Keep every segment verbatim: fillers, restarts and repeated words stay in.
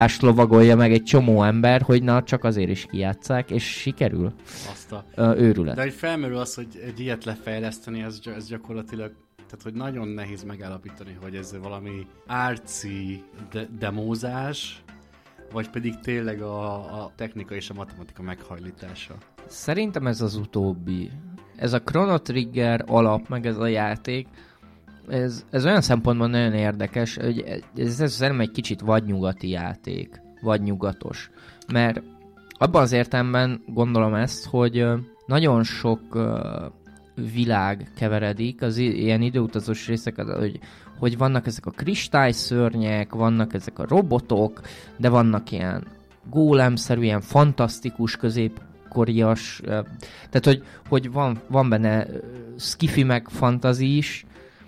Azt lovagolja meg egy csomó ember, hogy na, csak azért is kijátsszák, és sikerül. Azt a... Ö, őrület. De hogy felmerül az, hogy egy ilyet lefejleszteni, ez, ez gyakorlatilag, tehát hogy nagyon nehéz megállapítani, hogy ez valami arci de- demózás, vagy pedig tényleg a, a technika és a matematika meghajlítása. Szerintem ez az utóbbi. Ez a Chrono Trigger alap, meg ez a játék, ez, ez olyan szempontból nagyon érdekes, hogy ez, ez szerintem egy kicsit vadnyugati játék, vadnyugatos. Mert abban az értelemben gondolom ezt, hogy nagyon sok világ keveredik, az ilyen időutazós részek, hogy, hogy vannak ezek a kristályszörnyek, vannak ezek a robotok, de vannak ilyen gólemszerű, ilyen fantasztikus középkorias, tehát hogy, hogy van, van benne skifi meg fantazi is,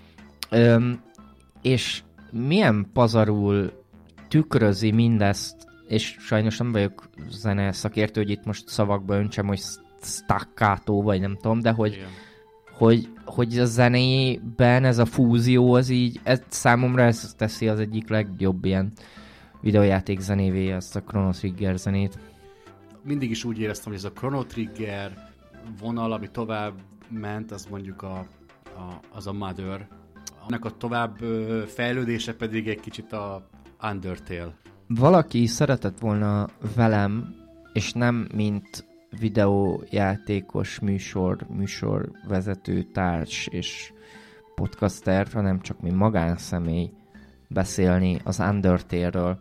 és milyen pazarul tükrözi mindezt, és sajnos nem vagyok zene szakértő, hogy itt most szavakba öntsem, hogy staccato, vagy nem tudom, de hogy, hogy, hogy a zenében ez a fúzió, az így, ez, számomra ez teszi az egyik legjobb ilyen videójáték zenévé, ezt a Chrono Trigger zenét. Mindig is úgy éreztem, hogy ez a Chrono Trigger vonal, ami tovább ment, az mondjuk a, a, az a Mother. Annak a tovább ö, fejlődése pedig egy kicsit a Undertale. Valaki szeretett volna velem, és nem mint videójátékos műsor, műsorvezető, társ és podcaster, hanem csak mint magánszemély beszélni az Undertale-ről.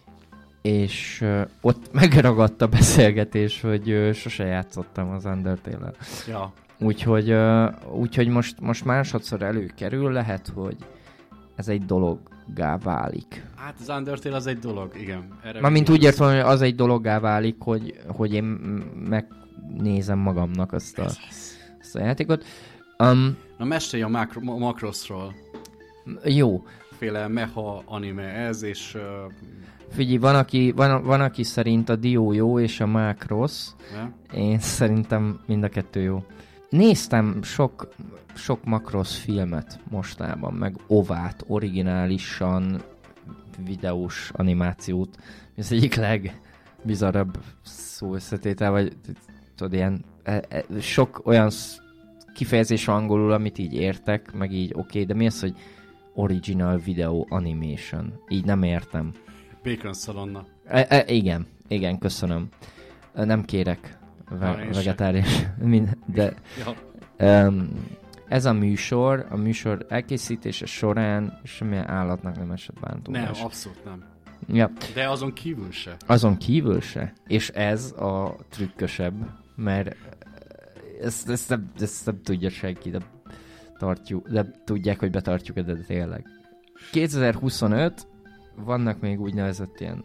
És uh, ott megragadt a beszélgetés, hogy uh, sose játszottam az Undertale-el. Ja. Úgyhogy, uh, úgyhogy most, most másodszor előkerül, lehet, hogy ez egy dologgá válik. Hát az Undertale az egy dolog, igen. Mármint úgy értem, hogy az egy dologgá válik, hogy, hogy én megnézem magamnak azt a, azt a játékot. Um, Na mesélj a Macro- Macrossról. Jó. Féle mecha anime ez, és... Uh... Figyelj, van aki, van, van aki szerint a Dio jó, és a Macross. Ja? Én szerintem mind a kettő jó. Néztem sok, sok Macross filmet mostában, meg ovát, originálisan videós animációt. Ez egyik legbizarrabb szó összetétel, vagy tudod, ilyen e, e, sok olyan kifejezés angolul, amit így értek, meg így oké, okay, de mi az, hogy original video animation? Így nem értem. Bacon szalonna. E, e, igen, igen, köszönöm. Nem kérek ve- vegetárius, de ja. um, ez a műsor, a műsor elkészítése során semmilyen állatnak nem esett bántódás. Nem, abszolút nem. Ja. De azon kívül se. Azon kívül se. És ez a trükkösebb, mert ezt, ezt, nem, ezt nem tudja senki, de tartjuk, de tudják, hogy betartjuk, de tényleg. kétezer-huszonöt vannak még úgynevezett ilyen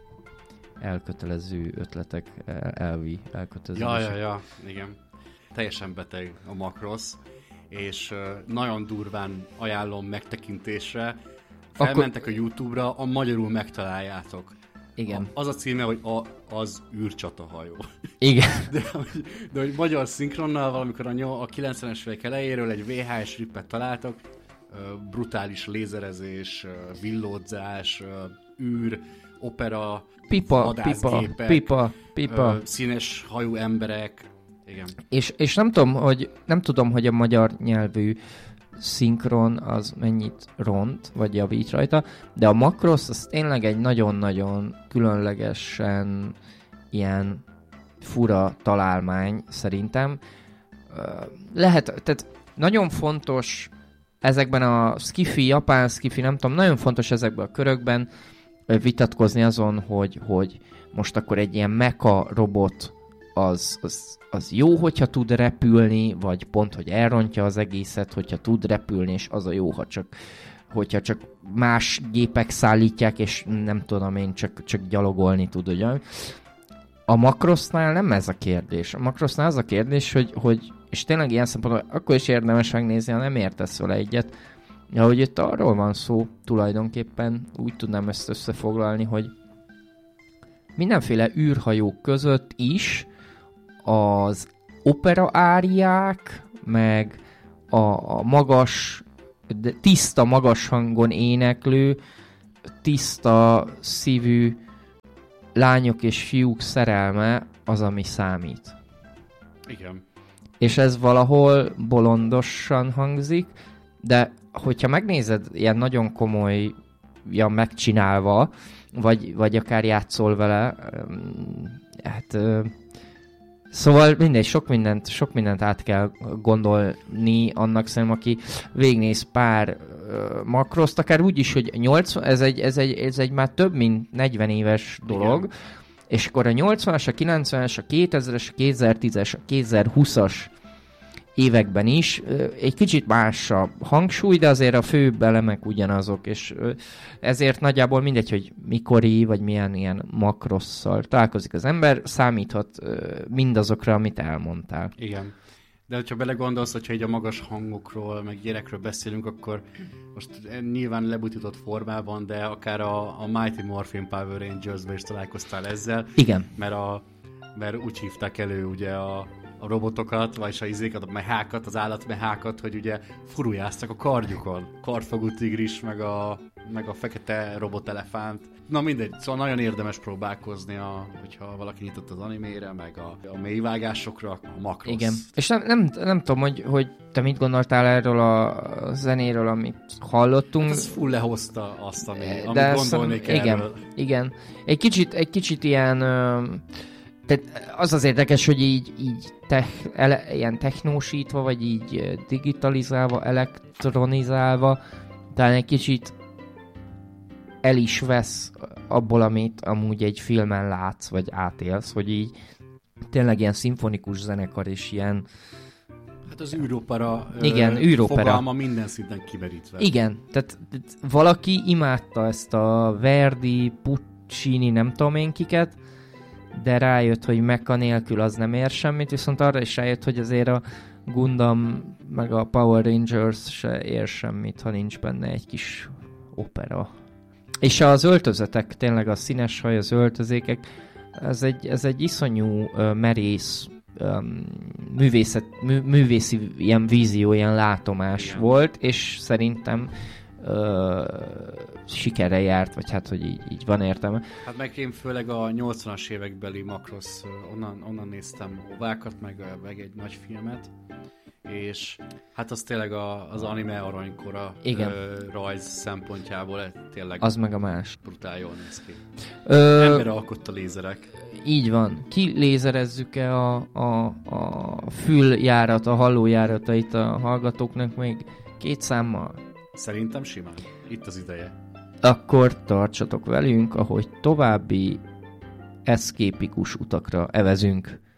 elkötelező ötletek, elvi elkötelezések. Ja, ja, ja, igen. Teljesen beteg a Macross, és uh, nagyon durván ajánlom megtekintésre. Felmentek Akkor... a YouTube-ra, a magyarul megtaláljátok. Igen. A, az a címe, hogy a, az űrcsatahajó. Igen. De, de hogy magyar szinkronnal valamikor a, a kilencvenes évek elejéről egy vé há es rippet találtok, uh, brutális lézerezés, uh, villódzás, uh, űr, opera, pipa, pipa, pipa, pipa. Uh, színes hajú emberek. Igen. És, és nem tudom, hogy nem tudom, hogy a magyar nyelvű szinkron az mennyit ront, vagy javít rajta, de a Macross az tényleg egy nagyon-nagyon különlegesen ilyen fura találmány szerintem. Lehet, tehát nagyon fontos ezekben a skifi, japán skifi, nem tudom, nagyon fontos ezekben a körökben vitatkozni azon, hogy, hogy most akkor egy ilyen mecha robot az, az, az jó, hogyha tud repülni, vagy pont, hogy elrontja az egészet, hogyha tud repülni, és az a jó, ha csak, hogyha csak más gépek szállítják, és nem tudom én, csak, csak gyalogolni tud, ugye? A Macrossnál nem ez a kérdés. A Macrossnál az a kérdés, hogy, hogy és tényleg ilyen szempontból akkor is érdemes megnézni, ha nem értesz vele egyet, ahogy itt arról van szó tulajdonképpen, úgy tudnám ezt összefoglalni, hogy mindenféle űrhajók között is az opera áriák, meg a, a magas, tiszta, magas hangon éneklő, tiszta szívű lányok és fiúk szerelme az, ami számít. Igen. És ez valahol bolondosan hangzik, de hogyha megnézed ilyen nagyon komolyan megcsinálva, vagy, vagy akár játszol vele, hát... Szóval mindegy, sok mindent, sok mindent át kell gondolni annak szerintem, aki végignéz pár uh, makroszt, akár úgy is, hogy nyolcvan, ez egy, ez, egy, ez egy már több mint negyven éves dolog, igen. És akkor a nyolcvanas, a kilencvenes, a kétezres, a kétezer-tízes, a kétezer-húszas években is egy kicsit más a hangsúly, de azért a főbb elemek ugyanazok, és ezért nagyjából mindegy, hogy mikori, vagy milyen ilyen makrosszal találkozik az ember, számíthat mindazokra, amit elmondtál. Igen. De hogyha belegondolsz, hogyha így a magas hangokról, meg gyerekről beszélünk, akkor most nyilván lebutított formában, de akár a, a Mighty Morphin Power Rangers-ben is találkoztál ezzel. Igen. Mert, a, mert úgy hívták elő ugye a a robotokat, vagyis a izékat, a mehákat, az állatmehákat, hogy ugye furujáztak a kardjukon. Kartfogú tigris, meg a, meg a fekete robotelefánt. Na mindegy, szóval nagyon érdemes próbálkozni, a, hogyha valaki nyitott az animére, meg a, a mélyvágásokra, a makrosz. Igen, és nem, nem, nem tudom, hogy, hogy te mit gondoltál erről a zenéről, amit hallottunk. Hát ez full lehozta azt, ami, amit de gondolnék erről. Igen, igen. Egy kicsit, egy kicsit ilyen... Ö, Tehát az az érdekes, hogy így, így tech, ele, ilyen technósítva, vagy így digitalizálva, elektronizálva, talán egy kicsit el is vesz abból, amit amúgy egy filmen látsz, vagy átélsz, hogy így tényleg ilyen szimfonikus zenekar és ilyen... Hát az űropera, igen, űropera fogalma minden szinten kimerítve. Igen, tehát valaki imádta ezt a Verdi, Puccini, nem tudom én kiket, de rájött, hogy Mecha nélkül az nem ér semmit, viszont arra is rájött, hogy azért a Gundam meg a Power Rangers se ér semmit, ha nincs benne egy kis opera. És az öltözetek, tényleg a színes haj, az öltözékek, ez egy, ez egy iszonyú uh, merész um, művészet, mű, művészi ilyen vízió, ilyen látomás igen. volt, és szerintem Uh, sikerre járt, vagy hát, hogy így, így van értelme. Hát meg én főleg a nyolcvanas évekbeli makrosz, onnan, onnan néztem ovákat, meg, meg egy nagy filmet, és hát az tényleg a, az anime aranykora ö, rajz szempontjából tényleg az meg a más. Brutál jól néz ki. Ö... Ember alkotta lézerek. Így van. Ki lézerezzük-e a, a, a füljárat, a hallójáratait a hallgatóknak még két számmal? Szerintem simán. Itt az ideje. Akkor tartsatok velünk, ahogy további eszképikus utakra evezünk.